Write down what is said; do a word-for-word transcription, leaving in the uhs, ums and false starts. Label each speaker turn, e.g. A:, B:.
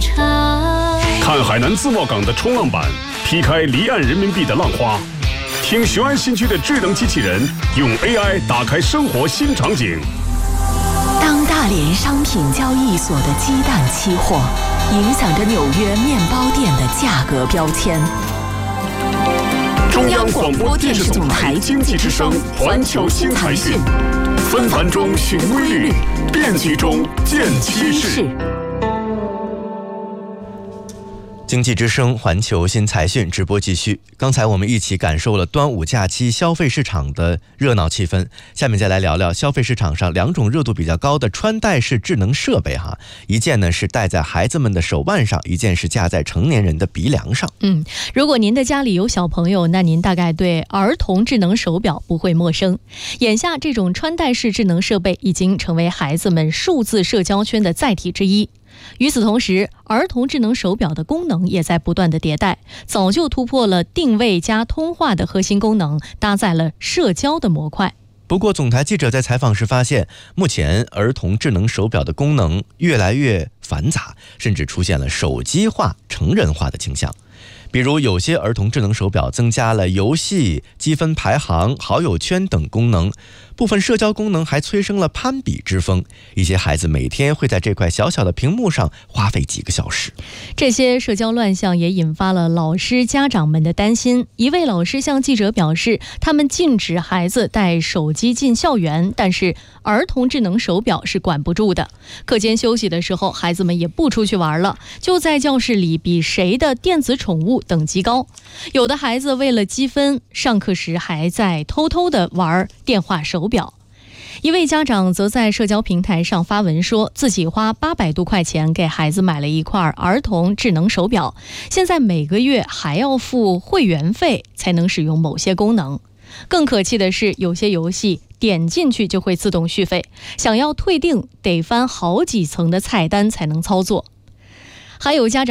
A: 长。
B: 看海南自贸港的冲浪板，劈开离岸人民币的浪花。听雄安新区的智能机器人用 A I 打开生活新场景。
C: 当大连商品交易所的鸡蛋期货影响着纽约面包店的价格标签。
B: 中央广播电视总台经济之声环球新财讯，纷繁中寻规律，变局中见趋势。
D: 经济之声环球新财讯直播继续。刚才我们一起感受了端午假期消费市场的热闹气氛，下面再来聊聊消费市场上两种热度比较高的穿戴式智能设备哈。一件呢是戴在孩子们的手腕上，一件是架在成年人的鼻梁上。
A: 嗯，如果您的家里有小朋友，那您大概对儿童智能手表不会陌生。眼下这种穿戴式智能设备已经成为孩子们数字社交圈的载体之一。与此同时，儿童智能手表的功能也在不断的迭代，早就突破了定位加通话的核心功能，搭载了社交的模块。
D: 不过总台记者在采访时发现，目前儿童智能手表的功能越来越繁杂，甚至出现了手机化、成人化的倾向。比如有些儿童智能手表增加了游戏、积分排行、好友圈等功能，部分社交功能还催生了攀比之风，一些孩子每天会在这块小小的屏幕上花费几个小时。
A: 这些社交乱象也引发了老师家长们的担心。一位老师向记者表示，他们禁止孩子带手机进校园，但是儿童智能手表是管不住的。课间休息的时候，孩子们也不出去玩了，就在教室里比谁的电子宠物等级高。有的孩子为了积分，上课时还在偷偷的玩电话手表。一位家长则在社交平台上发文说，自己花八百多块钱给孩子买了一块儿童智能手表，现在每个月还要付会员费才能使用某些功能。更可气的是，有些游戏点进去就会自动续费，想要退订得翻好几层的菜单才能操作。还有家长